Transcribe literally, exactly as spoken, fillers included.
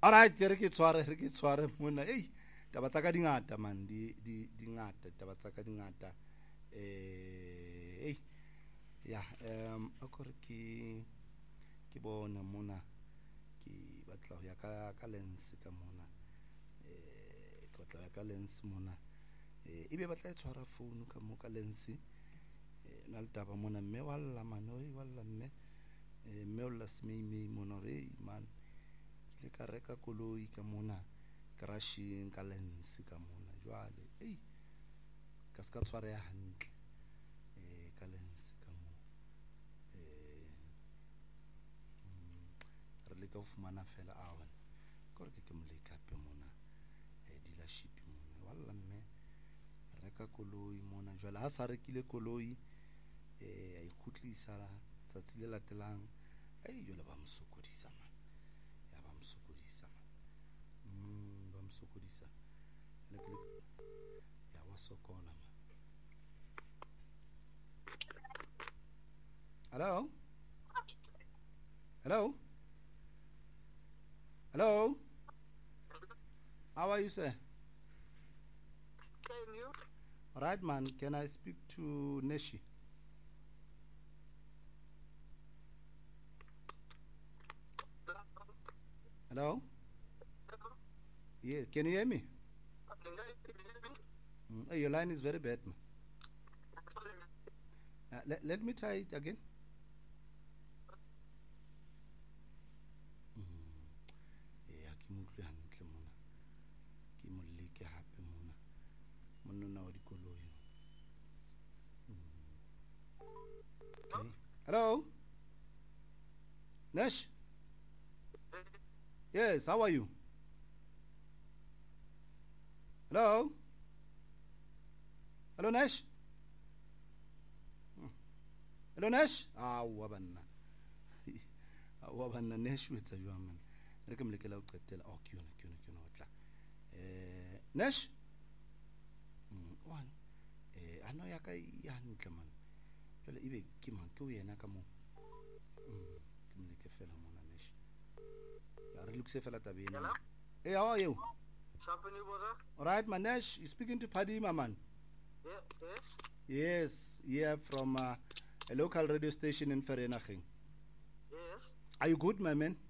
Alright, re ke tshware re ke tshware mona. Ei, taba tsa ka di ngata man, di di di ngata, taba tsa ka di ngata. Eh, ei. Ya, um akore ke ke bona mona ke batla ho ya ka ka lens ka mona. Eh, ke batla ya ka lens mona. Eh, ibe batla e tshwara phone ka mo ka lens. Eh, na le taba mona mme wa lla man, oi wa lla mme. Eh, mme o la smei mei mona re man. Le ka reka koloi ka mona crashing ka lens ka mona jwale ei ka ska tshware ya hantle eh ka lens ka mo eh re le ka fumana fela a wana gore ke ke moleka pe mona eh dealership mona walla mme reka koloi mona jwale ha sa rekile koloi eh ai khutlisa tsatsi le latelang ai jwale ba mosokodisa man sokodisa mm ba msokodisa le ke ya wa sokola ma hello hello hello how are you sir? Can you? All right man, can I speak to Neshi? Hello? Hello? Yes, can you hear me? Mm, hey, your line is very bad, man. Uh, let, let me try it again. Yeah, ke mutlu hantle mona. Ke molleke hape mona. Monna na wa dikoloi. Okay. Hello? Nash? Yes, how are you? Hello? Hello, Nash? Hello, Nash? Ah, wabanna. Ah, wabanna Nash with a woman. I can make a look at tell. Oh, Kuna, Kuna, Kuna, Kuna. Eh, Nash? One. Eh, I know Yaka Yankaman. Well, even Kiman, Kuya Nakamo. Can make a fellow Mona Nash. I look safe at the Hello? Hey, how are you? Company brother? Alright, Manesh, you speaking to Paddy, my man. Yeah, yes. Yes, yeah, from uh, a local radio station in Vereeniging. Yes. Are you good, my man?